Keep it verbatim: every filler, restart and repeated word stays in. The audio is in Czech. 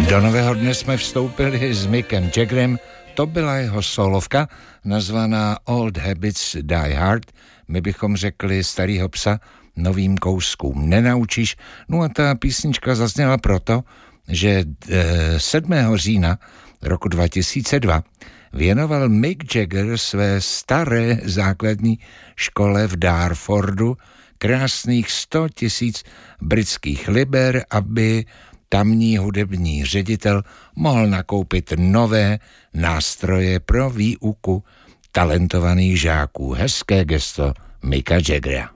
Do nového dne jsme vstoupili s Mickem Jaggerem, to byla jeho solovka, nazvaná Old Habits Die Hard, my bychom řekli starýho psa novým kouskům nenaučíš, no a ta písnička zazněla proto, že sedmého října roku dva tisíce dva věnoval Mick Jagger své staré základní škole v Darfordu krásných sto tisíc britských liber, aby tamní hudební ředitel mohl nakoupit nové nástroje pro výuku talentovaných žáků. Hezké gesto Micka Jaggera.